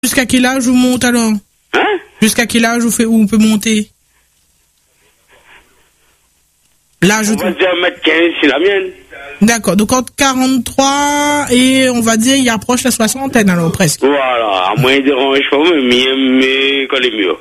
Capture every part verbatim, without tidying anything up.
Jusqu'à quel âge vous monte alors? Hein? Jusqu'à quel âge vous fait, où on peut monter? L'âge On va dire un mètre quinze, c'est la mienne. D'accord, donc entre quarante-trois et on va dire il approche la soixantaine alors presque. Voilà, à moins de dérange pas, mais mieux, mais quand les murs.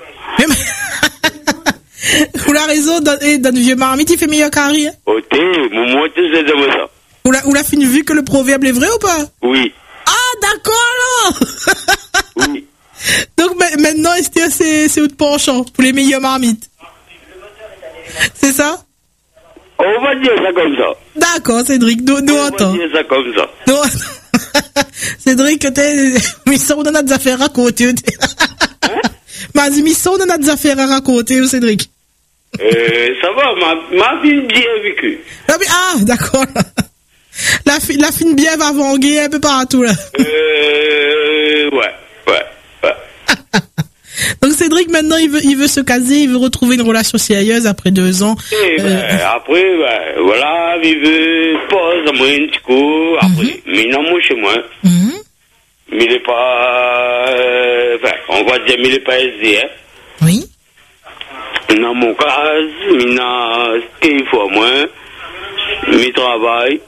Ou la raison dans, et dans le vieux marmite, il fait meilleur carré. Hein? Ok, mon mot, tu sais de ça. Ou la, ou la fine vue que le proverbe est vrai ou pas? Oui. Ah, d'accord alors. Oui. Donc maintenant, Esther, c'est, c'est autre penchant pour les meilleurs marmites. C'est ça? On va dire ça comme ça. D'accord, Cédric, nous, nous On entend. va dire ça comme ça. Nous... Cédric, t'es... Mais ça, on en a des affaires à raconter. Hein? Mais mais ça, on en a des affaires à raconter, Cédric. Euh, ça va, ma, ma vie bien vécue. Ah, mais, ah d'accord. La, fi, la fine bien va vanguer un peu partout, là. Euh, ouais, ouais, ouais. Donc Cédric, maintenant, il veut, il veut se caser, il veut retrouver une relation sérieuse après deux ans. Et ben, Euh, après, ben, voilà, vive, pause, moi, un petit coup, après. Mhm. Mais non, moi, chez moi, mhm. mais il est pas, euh, enfin, on va dire, mais il est pas aisé, hein. Oui. Dans mon cas, il n'a qu'il faut moins, mi travail,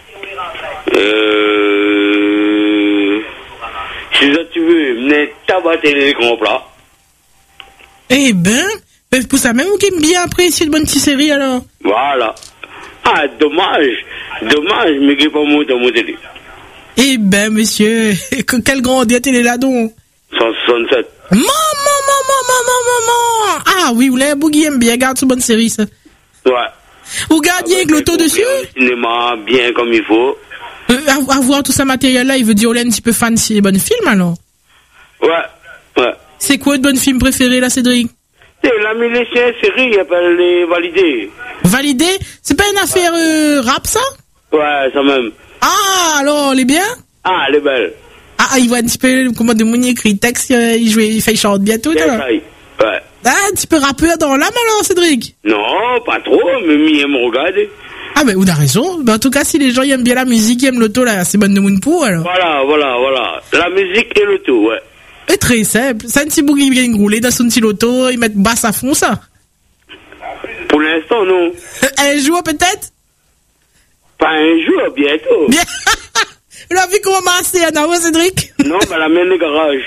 euh, si ça tu veux, venez tabater les grands plats. Eh ben, ben, pour ça même, vous qui aimez bien apprécier de bonnes petites séries, alors. Voilà. Ah, dommage, dommage, mais qu'il n'est pas monté mon télé. Eh ben, monsieur, que- quelle grande télé est là, donc. cent soixante-sept. Maman, maman, maman, maman. Ah oui, vous l'avez bougie aime bien, garde ce bonne série, ça. Ouais. Vous gardez avec l'auto dessus? Le cinéma, bien comme il faut. Euh, av- avoir tout ce matériel-là, il veut dire, on est un petit peu fancy les bonnes films, alors. Ouais, ouais. C'est quoi votre bonne film préféré, là, Cédric? Et la militaire série, il appelle les validés. Validé? C'est pas une affaire euh, rap, ça? Ouais, ça même. Ah, alors, elle est bien? Ah, elle est belle. Ah, il voit un petit peu comment de mon écrit texte, euh, il joue, il fait chante bientôt, Bien, là. ça y est. Ouais. Ah, un petit peu rappeur dans l'âme, alors, Cédric? Non, pas trop, mais mi aime regarder. Ah, ben, vous avez raison. Ben, en tout cas, si les gens ils aiment bien la musique, ils aiment l'auto, là, c'est bonne de moun pour, alors. Voilà, voilà, voilà. La musique et le tout, ouais. C'est très simple. C'est un petit boogie bien roulé dans son petit loto, ils mettent basse à fond, ça. Pour l'instant, non. Un jour, peut-être? Pas un jour, bientôt. Bien. Vous avez vu comment masser, Anna, ouais, Cédric? Non, mais la mienne, le garage.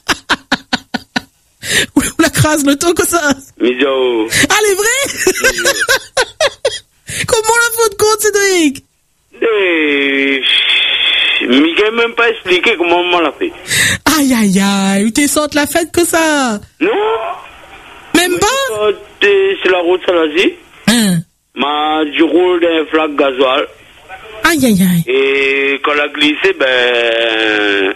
Ou la crase l'auto, comme ça. Midio. Ah, elle est vraie? Comment la faute compte, Cédric? Eh, mais je n'ai même pas expliqué comment on l'a fait. Aïe, aïe, aïe. Où t'es sorti la fête que ça? Non. Même pas? Quand t'es sur la route, ça l'a dit. Hein? Ma, du roule d'un flaque gasoil. Aïe, aïe, aïe. Et quand elle a glissé, ben,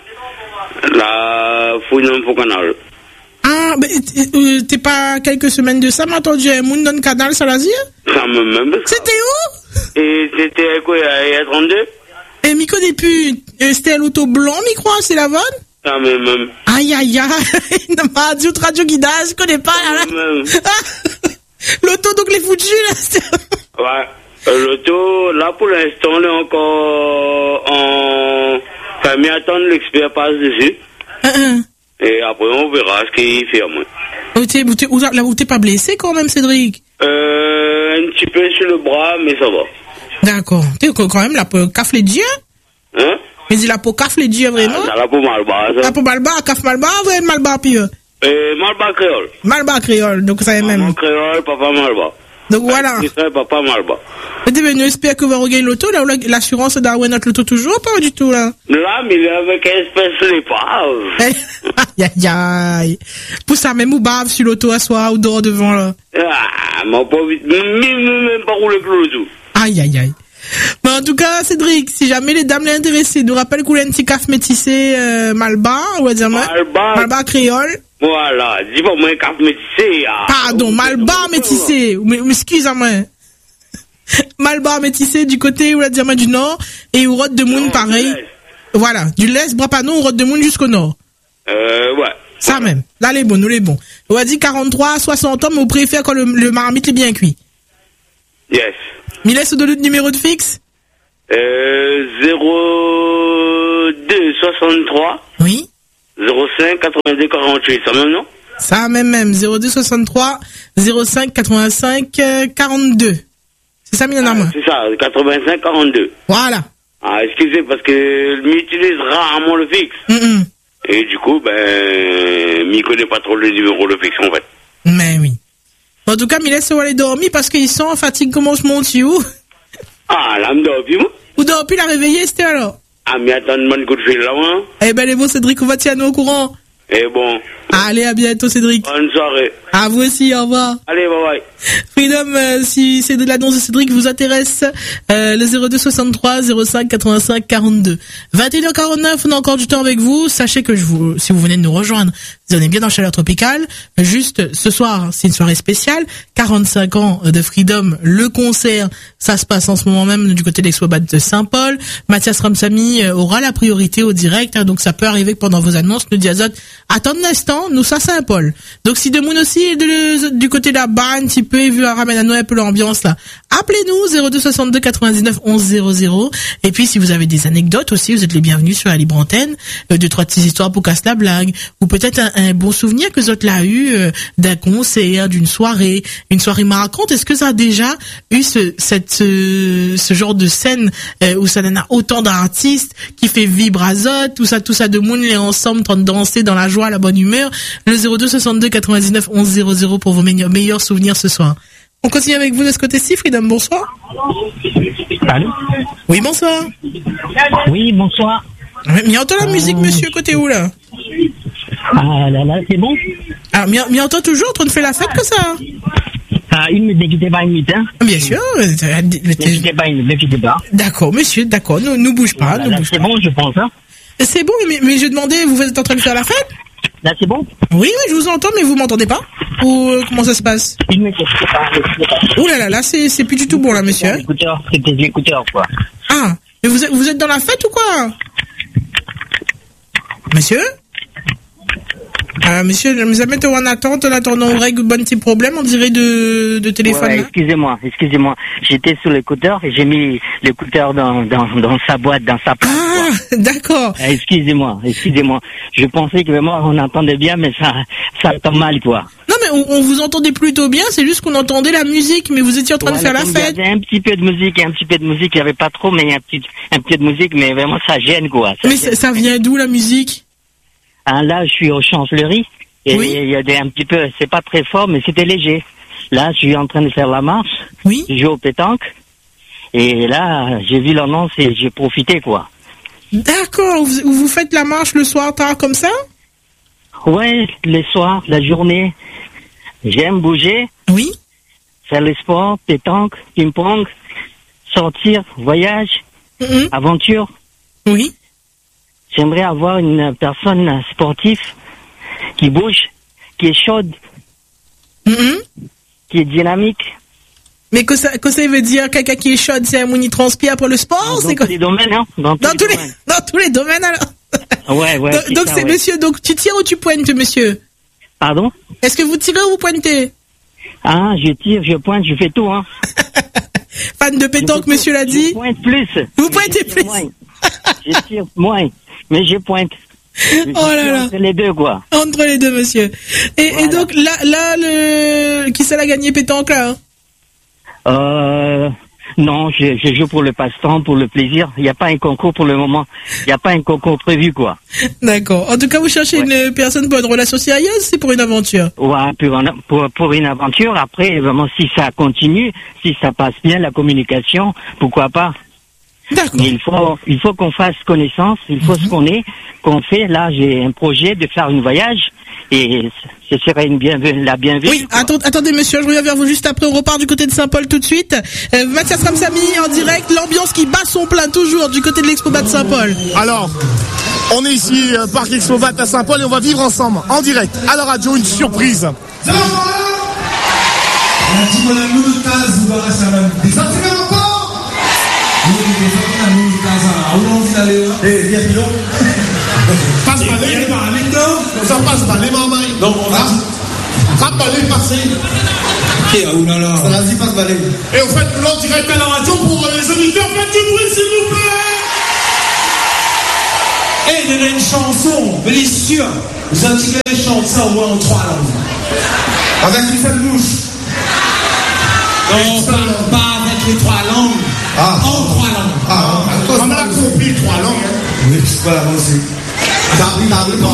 la fouille dans le canal. Ah, ben, euh, t'es pas quelques semaines de ça, m'a entendu un monde dans le canal, ça l'a dit? Ça me même. C'était où? Et c'était quoi, il y a trente-deux? Et m'y connais plus. Euh, C'était l'auto blanc, m'y crois, c'est la vanne? Ça me même. Aïe, aïe, aïe. Non, ma radio, radio guidage, je connais pas, là. Même. L'auto, donc, les foutus, là. Ouais. L'auto, là, pour l'instant, on est encore en... Enfin, mais attendre l'expert passe dessus. Hein, Et après, on verra ce qu'il fait à moi. Où t'es, où t'es, où, là, où t'es pas blessé, quand même, Cédric? Euh, un petit peu sur le bras, mais ça va. D'accord. T'es quand même, la peau caffe les dieux? Hein? Mais il la peau caffe les dieux, vraiment? Ah, ça l'a pour mal bas, ça. La peau malba, caffe malba, ou malba pire? Euh, mal bas créole. Malba créole, donc ça est Maman même. créole, papa mal bas. Donc voilà. C'est ça, papa mal bas. Et devenu, j'espère que vous regagner l'auto, là, ou la- l'assurance d'Arwen notre l'auto toujours, pas du tout, là? Là, mais il est avec un espèce d'épave. Eh, aïe, aïe, aïe. Pour ça, même ou bave sur l'auto à soi, ou dehors devant, là. Ah, mon pauvre, même, même pas rouler que le tout. Aïe, aïe, aïe. Mais en tout cas, Cédric, si jamais les dames l'intéressent, nous rappelle qu'on a un petit caf métissé, euh, Malba, on va dire, Malba. Malba créole. Voilà, dis pas moi un cap métissé. Ah. Pardon, Malba métissé. Mais, mais excuse-moi. Malba métissé du côté, ou la diamant du nord, et au Rote de Moon, Non, pareil. du l'Est. Voilà. Du l'Est, Brapanon, au Rote de Moon jusqu'au nord. Euh, ouais. Ça même. Là, les bons, nous les bons. On va dire quarante-trois, soixante ans, mais on préfère quand le, le marmite est bien cuit. Yes. Il laisse de notre numéro de fixe? Euh, zéro deux soixante-trois Oui. zéro cinq quatre-vingt-deux quarante-huit, ça même, non? Ça même même, zéro deux soixante-trois zéro cinq quatre-vingt-cinq quarante-deux. C'est ça, Milan Armand? Ah, c'est ça, quatre-vingt-cinq quarante-deux. Voilà. Ah, excusez, parce que m'utilise rarement le fixe. Mm-mm. Et du coup, ben, m'y connaît pas trop le numéro le fixe, en fait. Mais oui. En tout cas, m'y laisse aller dormir parce qu'ils sont en fatigue. Comment je monte, où? Ah, là, m'dors plus, moi. Ou dors plus la réveiller, c'était alors? Ah, mais attends, mon coup de fil, là, moi. Eh ben, les beaux, Cédric, on va tirer nous au courant. Et bon. Allez, à bientôt, Cédric. Bonne soirée. À vous aussi, au revoir. Allez, bye bye. Freedom, euh, si c'est de l'annonce de Cédric vous intéresse, euh, le zéro deux soixante-trois zéro cinq quatre-vingt-cinq quarante-deux. vingt et une heures quarante-neuf, on a encore du temps avec vous. Sachez que je vous, si vous venez de nous rejoindre, vous êtes bien dans Chaleur Tropicale. Juste, ce soir, c'est une soirée spéciale. quarante-cinq ans de Freedom, le concert, ça se passe en ce moment même du côté de l'Expo Bat de Saint-Paul. Mathias Ramsamy aura la priorité au direct, hein, donc ça peut arriver que pendant vos annonces, nous dit Azot, attends un instant, nous ça Saint-Paul. Donc si de Moon aussi est de, du côté de la barre un petit peu et vu à ramène à Noël un peu l'ambiance là, appelez-nous zéro deux soixante-deux quatre-vingt-dix-neuf onze zéro zéro. Et puis si vous avez des anecdotes aussi, vous êtes les bienvenus sur la libre antenne, euh, deux trois petites histoires pour casser la blague, ou peut-être un, un bon souvenir que vous avez eu euh, d'un concert, d'une soirée, une soirée marquante. Est-ce que ça a déjà eu ce cette ce, ce genre de scène euh, où ça en a autant d'artistes qui fait vibrer Azot, tout ça tout ça de monde les ensemble en train de danser dans la joie, la bonne humeur. Le zéro deux soixante-deux quatre-vingt-dix-neuf onze zéro zéro pour vos meilleurs, meilleurs souvenirs ce soir. On continue avec vous de ce côté-ci, Freedom, bonsoir. Allô? Oui, bonsoir. Oui, bonsoir. Mais entend la musique, monsieur, côté où, là? Ah là là, c'est bon? Ah, mais entend toujours en train de faire la fête que ça? Ah, une minute, n'écoutez pas une minute, hein? Bien sûr. N'écoutez pas une minute, n'écoutez pas. D'accord, monsieur, d'accord, ne nous bouge pas, Là, nous là, bouge c'est pas. bon, je pense, hein? C'est bon, mais, mais je demandais, vous êtes en train de faire la fête? Là, c'est bon? Oui, oui, je vous entends, mais vous m'entendez pas? Ou euh, comment ça se passe? Une minute, n'écoutez pas, n'écoutez pas. Ouh là là, là, c'est, c'est plus du tout bon, là, monsieur. hein. Écouteurs, c'est des écouteurs, quoi. Ah, mais vous êtes, vous êtes dans la fête ou quoi? Monsieur? Ah, monsieur, nous mettons en attente, en attendant, on règle bon petit problème, on dirait de, de téléphone. Ouais, là. excusez-moi, excusez-moi. J'étais sur l'écouteur et j'ai mis l'écouteur dans, dans, dans sa boîte, dans sa place. Ah, d'accord. Ah, excusez-moi, excusez-moi. Je pensais que vraiment on entendait bien, mais ça, ça tombe mal, quoi. Non, mais on, on vous entendait plutôt bien, c'est juste qu'on entendait la musique, mais vous étiez en train Ouais, de faire la comme fête. Il y avait un petit peu de musique, un petit peu de musique, il n'y avait pas trop, mais il y a un petit, un petit peu de musique, mais vraiment ça gêne, quoi. Ça Mais gêne. ça, ça vient d'où, la musique? Ah, là, je suis aux Chancelleries, et Oui. il y a des, un petit peu, c'est pas très fort, mais c'était léger. Là, je suis en train de faire la marche, Oui. je joue au pétanque, et là, j'ai vu l'annonce et j'ai profité, quoi. D'accord, vous, vous faites la marche le soir tard comme ça? Ouais, les soirs, la journée, j'aime bouger, Oui. faire le sport, pétanque, ping-pong, sortir, voyage, Mhm. aventure. Oui. J'aimerais avoir une personne sportive qui bouge, qui est chaude, Mhm. qui est dynamique. Mais que ça, que ça veut dire quelqu'un qui est chaud, c'est un mouni transpire pour le sport, Dans c'est tous quoi? les domaines, hein. Dans, Dans tous les, domaines. dans tous les domaines, alors. Ouais, ouais. donc, c'est donc ça, c'est ouais. monsieur, donc tu tires ou tu pointes, monsieur? Pardon? Est-ce que vous tirez ou vous pointez? Ah, je tire, je pointe, je fais tout, hein. Fan de pétanque, Je monsieur l'a Je dit. pointe plus. Vous Mais pointez je tire plus. moins. Je tire moins, mais je pointe. Je Oh là tire là. entre les deux, quoi. Entre les deux, monsieur. Et, et Voilà. donc, là, là, le, qui ça l'a gagné pétanque, là? hein Euh, non, je, je joue pour le passe-temps, pour le plaisir. Il n'y a pas un concours pour le moment. Il n'y a pas un concours prévu, quoi. D'accord. En tout cas, vous cherchez Ouais. une personne pour une relation sérieuse, c'est pour une aventure? Ouais, pour, un- pour, pour une aventure. Après, vraiment, si ça continue, si ça passe bien, la communication, pourquoi pas. D'accord. Mais il faut, il faut qu'on fasse connaissance, il faut se connaître, qu'on fait. Là, j'ai un projet de faire un voyage et ce serait une bienvenue, la bienvenue. Oui, quoi. attends, attendez monsieur, je reviens vers vous juste après, on repart du côté de Saint-Paul tout de suite. Euh, Mathias Ramsamy en direct, l'ambiance qui bat son plein toujours du côté de l'Expo Bat de Saint-Paul. Alors, on est ici, euh, Parc Expo Bat à Saint-Paul et on va vivre ensemble, en direct, à la radio, une surprise. Passe par les ça passe par les mamans. Donc on va. Passe par les passés. Vas-y, passe balai. Et on fait l'en direct à la radio pour les auditeurs. Faites du bruit, s'il vous plaît. Et donner une chanson, mais les sûr, vous intégrez chanter ça au moins en trois langues. Avec une seule bouche. Non, pas, pas avec les trois langues. Ah. En trois langues. Ah, on a compris trois langues. Hein. Oui, c'est pas avancé. T'as appris, t'as appris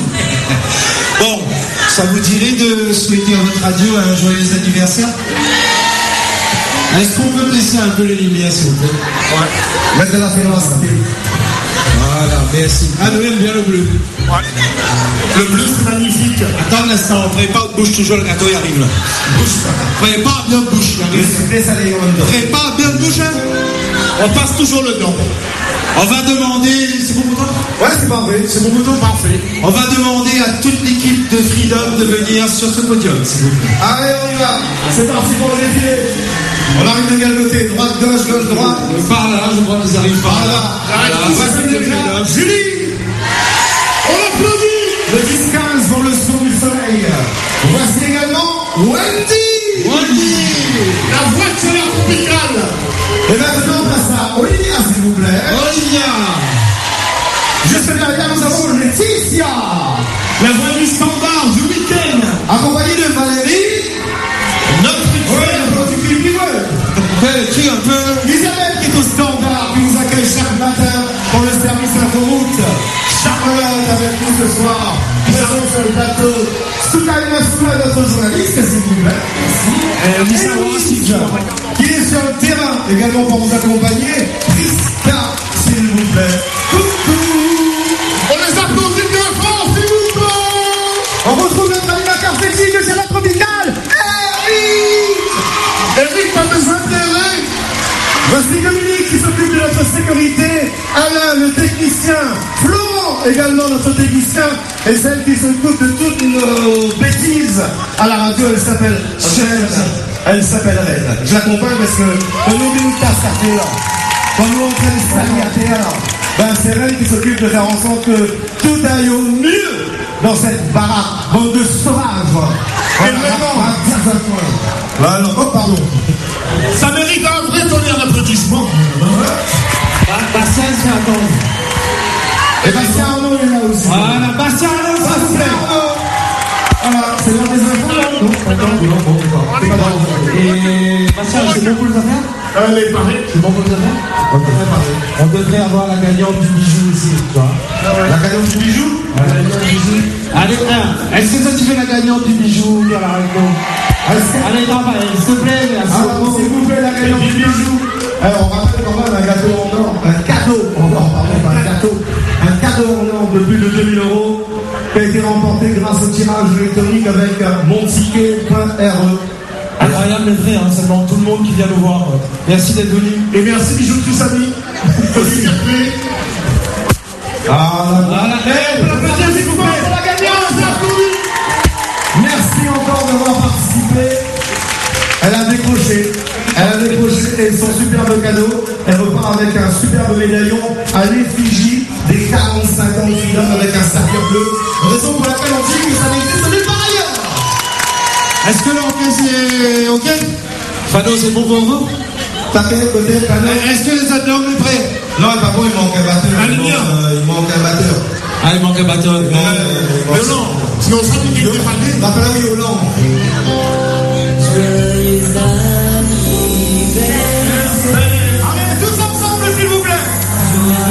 pas. Bon, ça vous dirait de souhaiter à votre radio un joyeux anniversaire? Est-ce qu'on peut baisser un peu les lumières, s'il vous plaît? Ouais. Mettre de la finance. Voilà, merci. Ah, nous aime bien le bleu. Ouais. Le bleu, c'est magnifique. Attends un instant, on ne prépare de bouche toujours, le gâteau, il arrive là. Bouche. Prépare bien de bouche, il arrive. Prépare bien de bouche, hein. On passe toujours le temps. On va demander, c'est bon pour toi? Ouais, c'est parfait. C'est bon pour toi? Parfait. On va demander à toute l'équipe de Freedom de venir sur ce podium, s'il vous plaît. Allez, on y va. C'est parti pour le défilé. On arrive de quel côté? Droite, gauche, gauche, droite. Par là, je crois qu'ils arrivent par là. Voilà. Julie, on applaudit. Le dix quinze pour le son du soleil. Voici également Wendy. Wendy. La voiture tropicale. Et maintenant, on passe à Olivia, s'il vous plaît. Olivia. Juste derrière, nous avons Laetitia. La voix du standard du week-end. Accompagnée de Valérie. Notre Ouais, notre petit clip. Qui un peu. Isabelle qui est au standard, qui nous accueille chaque matin pour le service Inforoute. Charlotte avec nous ce soir, présente sur le plateau. Soukaina Soula, notre journaliste, s'il vous plaît. Merci. Et Louise, qui est sur le terrain également pour vous accompagner. Priska, s'il vous plaît. Coucou. On les applaudit bien fort, s'il vous plaît. On retrouve notre animateur sexy de chez la tropicale, Eric. Eric, pas besoin d'intérêt. Voici Dominique qui s'occupe de notre sécurité, Alain le technicien, Florent également notre technicien, et celle qui s'occupe de toutes nos bêtises à la radio, elle s'appelle Jen, elle s'appelle Red. Je l'accompagne parce que quand nous nous casse à terre, quand nous on traîne salir à terre, ben c'est Red qui s'occupe de faire en sorte que tout aille au mieux dans cette baraque, bande de sauvages. Et vraiment, voilà, oh pardon. Ça mérite un vrai tonnerre d'applaudissements. Bastien, c'est un temps. Et Bastien Arnaud est là aussi. Voilà, Bastien Arnaud, ça vous plaît. Voilà, c'est l'heure des infos là? Non, attends, non, bon, d'accord. C'est pas dans. Et Bastien, c'est bon pour les affaires? Elle est parée. C'est bon pour les affaires? On devrait parler. On devrait avoir la gagnante du bijou aussi, tu vois. La gagnante du bijou? La gagnante du bijou. Allez, un. Est-ce que ça tu fais la gagnante du bijou dans la radio? Allez, travaille, s'il te plaît, merci. Alors, s'il vous plaît, la gagnante du bijou. Alors, on rappelle quand même un gâteau en or, un cadeau en or, pardon, pas un gâteau, un cadeau en or de plus de deux mille euros qui a été remporté grâce au tirage électronique avec mon ticket point R E. Incroyable, mais vrai, hein, c'est vraiment tout le monde qui vient nous voir. Merci d'être venu. Et merci, bijoux de tous amis. S'il vous plaît. Ah, voilà. Eh, pour la plaisir, s'il vous plaît, pour la gagnante. Merci encore d'avoir participé. Elle a décroché. Elle a décroché et son superbe cadeau. Elle repart avec un superbe médaillon à l'effigie des quarante-cinq ans de Freedom avec un sapir bleu. Raison pour laquelle on dit que ça n'existe nulle part ailleurs. Est-ce que l'enquête c'est ok? Fano, c'est bon pour vous? Tapez côté Fano. Est-ce que les athlètes sont prêts? Non, pas bon, il manque un batteur. Il manque, euh, il manque un batteur. Ah, il manque un batteur. Euh, non. Sinon, ça, tu dis que Rappelle-moi Yolande.